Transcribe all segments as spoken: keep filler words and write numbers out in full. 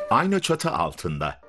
Aynı çatı altında.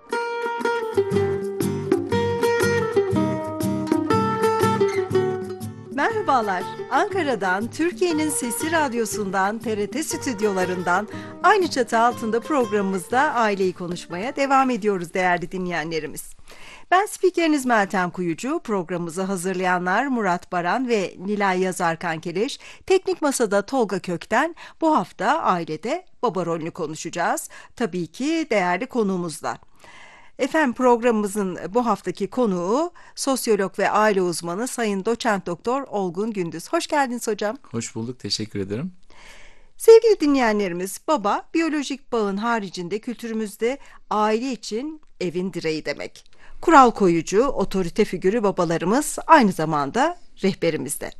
Merhabalar, Ankara'dan, Türkiye'nin Sesi Radyosu'ndan, T R T stüdyolarından aynı çatı altında programımızda aileyi konuşmaya devam ediyoruz değerli dinleyenlerimiz. Ben spikeriniz Meltem Kuyucu, programımızı hazırlayanlar Murat Baran ve Nilay Yazar-Kankeleş, teknik masada Tolga Kökten. Bu hafta ailede baba rolünü konuşacağız. Tabii ki değerli konuğumuzla. Efendim programımızın bu haftaki konuğu sosyolog ve aile uzmanı Sayın Doçent Doktor Olgun Gündüz. Hoş geldiniz hocam. Hoş bulduk, teşekkür ederim. Sevgili dinleyenlerimiz, baba biyolojik bağın haricinde kültürümüzde aile için evin direği demek. Kural koyucu, otorite figürü babalarımız aynı zamanda rehberimizde.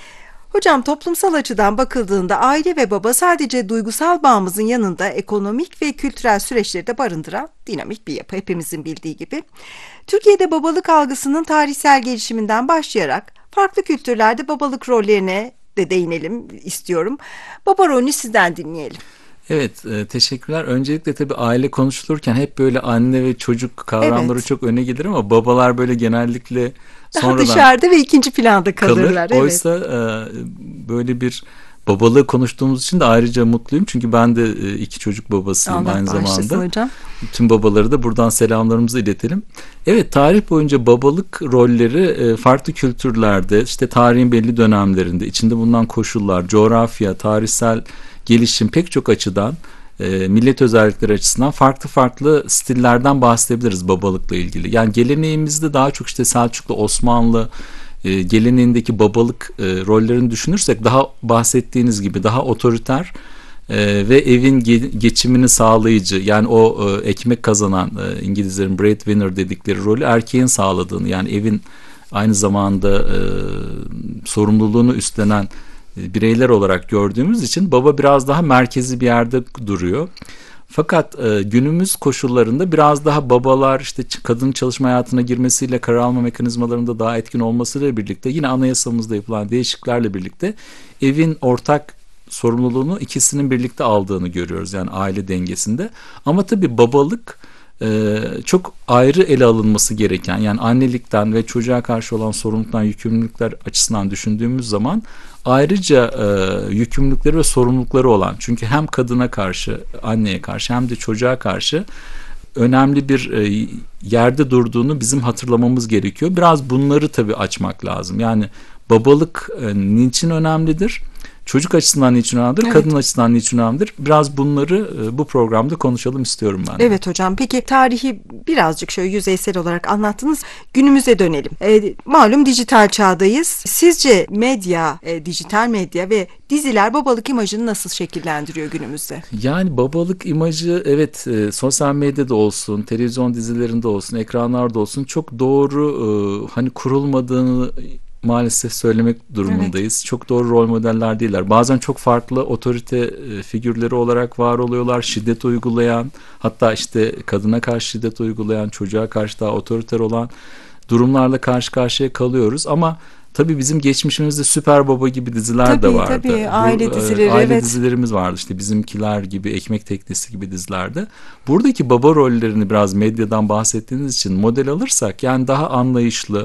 Hocam, toplumsal açıdan bakıldığında aile ve baba sadece duygusal bağımızın yanında ekonomik ve kültürel süreçleri de barındıran dinamik bir yapı, hepimizin bildiği gibi. Türkiye'de babalık algısının tarihsel gelişiminden başlayarak farklı kültürlerde babalık rollerine de değinelim istiyorum. Baba rolünü sizden dinleyelim. Evet, e, teşekkürler. Öncelikle tabii aile konuşulurken hep böyle anne ve çocuk kavramları evet. çok öne gelir ama babalar böyle genellikle daha sonradan dışarıda ve ikinci planda kalırlar. kalır. Oysa evet. e, böyle bir babalığı konuştuğumuz için de ayrıca mutluyum. Çünkü ben de e, iki çocuk babasıyım Allah aynı zamanda. Hocam. Tüm babaları da buradan selamlarımızı iletelim. Evet, tarih boyunca babalık rolleri e, farklı kültürlerde, işte tarihin belli dönemlerinde, içinde bulunan koşullar, coğrafya, tarihsel gelişim pek çok açıdan e, millet özellikleri açısından farklı farklı stillerden bahsedebiliriz babalıkla ilgili. Yani geleneğimizde daha çok işte Selçuklu, Osmanlı e, geleneğindeki babalık e, rollerini düşünürsek daha bahsettiğiniz gibi daha otoriter e, ve evin ge- geçimini sağlayıcı, yani o e, ekmek kazanan e, İngilizlerin breadwinner dedikleri rolü erkeğin sağladığını, yani evin aynı zamanda e, sorumluluğunu üstlenen bireyler olarak gördüğümüz için baba biraz daha merkezi bir yerde duruyor. Fakat e, günümüz koşullarında biraz daha babalar işte kadın çalışma hayatına girmesiyle karar alma mekanizmalarında daha etkin olmasıyla birlikte, yine anayasamızda yapılan değişikliklerle birlikte evin ortak sorumluluğunu ikisinin birlikte aldığını görüyoruz, yani aile dengesinde. Ama tabii babalık e, çok ayrı ele alınması gereken, yani annelikten ve çocuğa karşı olan sorumluluktan, yükümlülükler açısından düşündüğümüz zaman ayrıca e, yükümlülükleri ve sorumlulukları olan, çünkü hem kadına karşı, anneye karşı hem de çocuğa karşı önemli bir e, yerde durduğunu bizim hatırlamamız gerekiyor. Biraz bunları tabii açmak lazım. Yani babalık e, niçin önemlidir? Çocuk açısından niçin önemlidir? Evet. Kadın açısından niçin önemlidir? Biraz bunları e, bu programda konuşalım istiyorum ben. Evet hocam. Peki tarihi birazcık şöyle yüzeysel olarak anlattınız. Günümüze dönelim. E, malum dijital çağdayız. Sizce medya, e, dijital medya ve diziler babalık imajını nasıl şekillendiriyor günümüzde? Yani babalık imajı evet e, sosyal medyada olsun, televizyon dizilerinde olsun, ekranlarda olsun çok doğru e, hani kurulmadığını maalesef söylemek durumundayız. Evet. Çok doğru rol modeller değiller. Bazen çok farklı otorite e, figürleri olarak var oluyorlar. Şiddet uygulayan, hatta işte kadına karşı şiddet uygulayan, çocuğa karşı daha otoriter olan durumlarla karşı karşıya kalıyoruz. Ama tabii bizim geçmişimizde Süper Baba gibi diziler tabii, de vardı. Tabii aile Bu, dizileri. Aile evet. dizilerimiz vardı. İşte Bizimkiler gibi, Ekmek Teknesi gibi dizilerde. Buradaki baba rollerini biraz medyadan bahsettiğiniz için model alırsak, yani daha anlayışlı,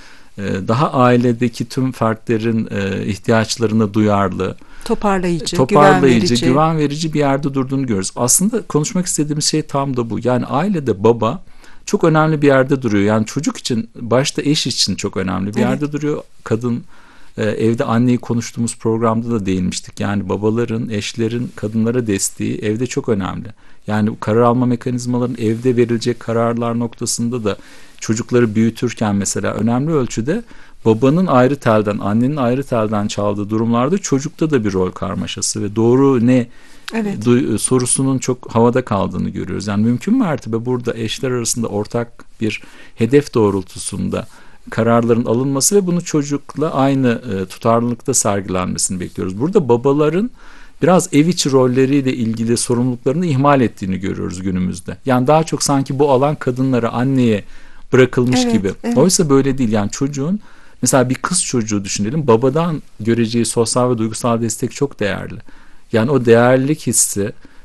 daha ailedeki tüm fertlerin ihtiyaçlarına duyarlı, toparlayıcı, toparlayıcı, güven verici. güven verici bir yerde durduğunu görüyoruz. Aslında konuşmak istediğimiz şey tam da bu. Yani ailede baba çok önemli bir yerde duruyor. Yani çocuk için, başta eş için çok önemli bir evet. yerde duruyor. Kadın, evde anneyi konuştuğumuz programda da değinmiştik. Yani babaların, eşlerin kadınlara desteği evde çok önemli. Yani karar alma mekanizmaların, evde verilecek kararlar noktasında da çocukları büyütürken mesela önemli ölçüde babanın ayrı telden, annenin ayrı telden çaldığı durumlarda çocukta da bir rol karmaşası ve doğru ne evet. du- sorusunun çok havada kaldığını görüyoruz. Yani mümkün mertebe burada eşler arasında ortak bir hedef doğrultusunda kararların alınması ve bunu çocukla aynı e, tutarlılıkta sergilenmesini bekliyoruz. Burada babaların biraz ev içi rolleriyle ilgili sorumluluklarını ihmal ettiğini görüyoruz günümüzde. Yani daha çok sanki bu alan kadınlara, anneye bırakılmış evet, gibi. Evet. Oysa böyle değil. Yani çocuğun, mesela bir kız çocuğu düşünelim, babadan göreceği sosyal ve duygusal destek çok değerli. Yani o değerlilik hissi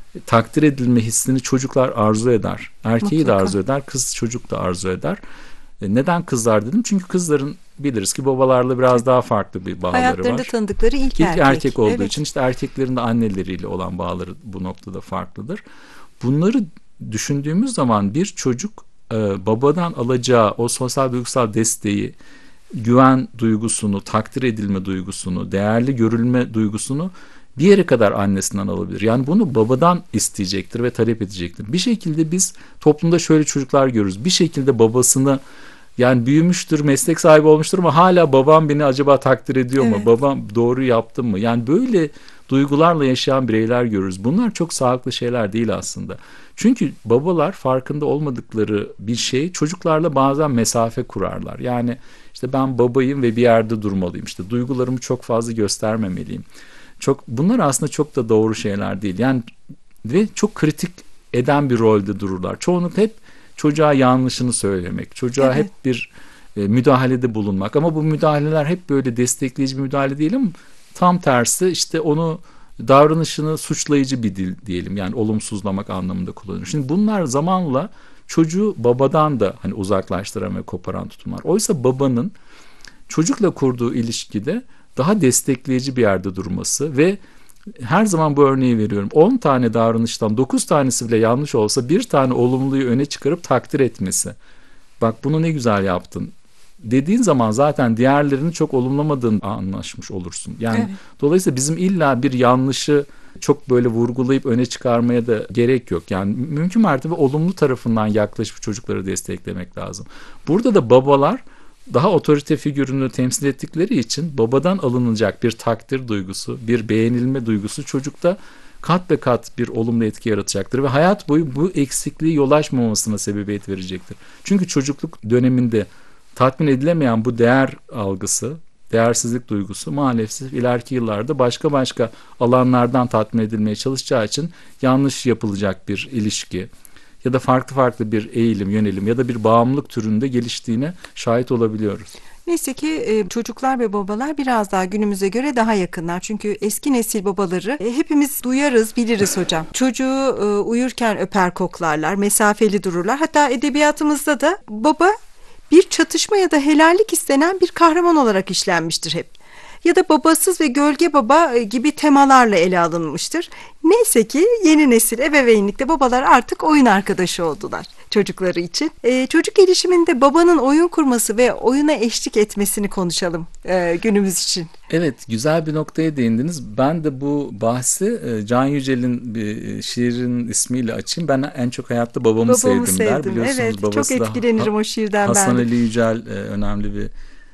takdir edilme hissini çocuklar arzu eder. Erkeği Mutlaka. de arzu eder, kız çocuk da arzu eder. E, neden kızlar dedim? Çünkü kızların biliriz ki babalarla biraz daha farklı bir bağları Hayatlarında var. tanıdıkları ilk, İlk erkek. erkek olduğu Evet. için işte erkeklerin de anneleriyle olan bağları bu noktada farklıdır. Bunları düşündüğümüz zaman bir çocuk e, babadan alacağı o sosyal duygusal desteği, güven duygusunu, takdir edilme duygusunu, değerli görülme duygusunu bir yere kadar annesinden alabilir. Yani bunu babadan isteyecektir ve talep edecektir. Bir şekilde biz toplumda şöyle çocuklar görürüz. Bir şekilde babasını, yani büyümüştür, meslek sahibi olmuştur ama hala babam beni acaba takdir ediyor mu? Evet. Babam doğru yaptı mı? Yani böyle duygularla yaşayan bireyler görürüz. Bunlar çok sağlıklı şeyler değil aslında. Çünkü babalar farkında olmadıkları bir şey çocuklarla bazen mesafe kurarlar. Yani işte ben babayım ve bir yerde durmalıyım. İşte duygularımı çok fazla göstermemeliyim. Çok, bunlar aslında çok da doğru şeyler değil. Yani ve çok kritik eden bir rolde dururlar. Çoğunlukla hep çocuğa yanlışını söylemek, çocuğa Evet. hep bir e, müdahalede bulunmak. Ama bu müdahaleler hep böyle destekleyici bir müdahale değil ama tam tersi işte onu, davranışını suçlayıcı bir dil diyelim. Yani olumsuzlamak anlamında kullanılır. Şimdi bunlar zamanla çocuğu babadan da hani uzaklaştıran ve koparan tutumlar. Oysa babanın çocukla kurduğu ilişkide daha destekleyici bir yerde durması ve her zaman bu örneği veriyorum. on tane davranıştan dokuz tanesi bile yanlış olsa bir tane olumluyu öne çıkarıp takdir etmesi. Bak bunu ne güzel yaptın dediğin zaman zaten diğerlerini çok olumlamadığını anlaşmış olursun. Yani Evet. dolayısıyla bizim illa bir yanlışı çok böyle vurgulayıp öne çıkarmaya da gerek yok. Yani mümkün mertebe olumlu tarafından yaklaşıp çocukları desteklemek lazım. Burada da babalar daha otorite figürünü temsil ettikleri için babadan alınacak bir takdir duygusu, bir beğenilme duygusu çocukta kat be kat bir olumlu etki yaratacaktır ve hayat boyu bu eksikliği yol açmamasına sebebiyet verecektir. Çünkü çocukluk döneminde tatmin edilemeyen bu değer algısı, değersizlik duygusu maalesef ileriki yıllarda başka başka alanlardan tatmin edilmeye çalışacağı için yanlış yapılacak bir ilişki ya da farklı farklı bir eğilim, yönelim ya da bir bağımlılık türünde geliştiğine şahit olabiliyoruz. Neyse ki e, çocuklar ve babalar biraz daha günümüze göre daha yakınlar. Çünkü eski nesil babaları e, hepimiz duyarız, biliriz hocam. Çocuğu e, uyurken öper, koklarlar, mesafeli dururlar. Hatta edebiyatımızda da baba bir çatışma ya da helallik istenen bir kahraman olarak işlenmiştir hep. Ya da babasız ve gölge baba e, gibi temalarla ele alınmıştır. Neyse ki yeni nesil ebeveynlikte babalar artık oyun arkadaşı oldular çocukları için. E, çocuk gelişiminde babanın oyun kurması ve oyuna eşlik etmesini konuşalım e, günümüz için. Evet, güzel bir noktaya değindiniz. Ben de bu bahsi e, Can Yücel'in bir şiirin ismiyle açayım. Ben en çok hayatta babamı, Babamı sevdim, sevdim. der. Biliyorsunuz Evet, babası çok da etkilenirim Ha- o şiirden Hasan ben de. Ali Yücel e, önemli bir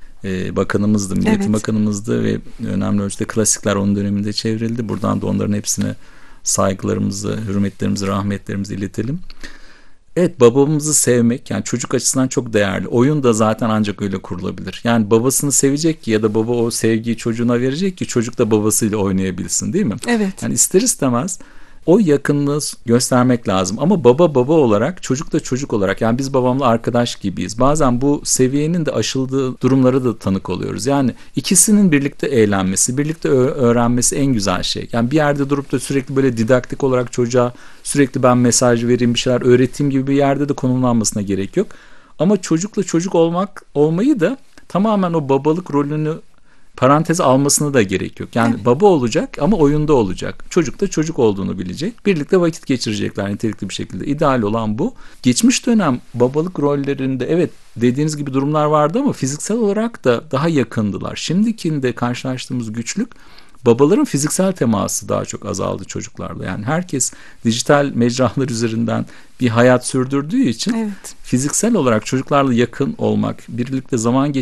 e, bakanımızdı, Milliyetin Evet. Bakanımızdı ve önemli ölçüde klasikler onun döneminde çevrildi. Buradan da onların hepsine saygılarımızı, hürmetlerimizi, rahmetlerimizi iletelim. Evet, babamızı sevmek yani çocuk açısından çok değerli. Oyun da zaten ancak öyle kurulabilir. Yani babasını sevecek ki ya da baba o sevgiyi çocuğuna verecek ki çocuk da babasıyla oynayabilsin, değil mi? Evet. Yani ister istemez o yakınlığı göstermek lazım. Ama baba baba olarak, çocuk da çocuk olarak, yani biz babamla arkadaş gibiyiz. Bazen bu seviyenin de aşıldığı durumlara da tanık oluyoruz. Yani ikisinin birlikte eğlenmesi, birlikte öğrenmesi en güzel şey. Yani bir yerde durup da sürekli böyle didaktik olarak çocuğa sürekli ben mesaj vereyim, bir şeyler öğreteyim gibi bir yerde de konumlanmasına gerek yok. Ama çocukla çocuk olmak olmayı da tamamen o babalık rolünü paranteze almasına da gerek yok. Yani Evet. baba olacak ama oyunda olacak. Çocuk da çocuk olduğunu bilecek. Birlikte vakit geçirecekler nitelikli bir şekilde. İdeal olan bu. Geçmiş dönem babalık rollerinde evet dediğiniz gibi durumlar vardı ama fiziksel olarak da daha yakındılar. Şimdikinde karşılaştığımız güçlük babaların fiziksel teması daha çok azaldı çocuklarla. Yani herkes dijital mecralar üzerinden bir hayat sürdürdüğü için Evet. fiziksel olarak çocuklarla yakın olmak, birlikte zaman geçirmek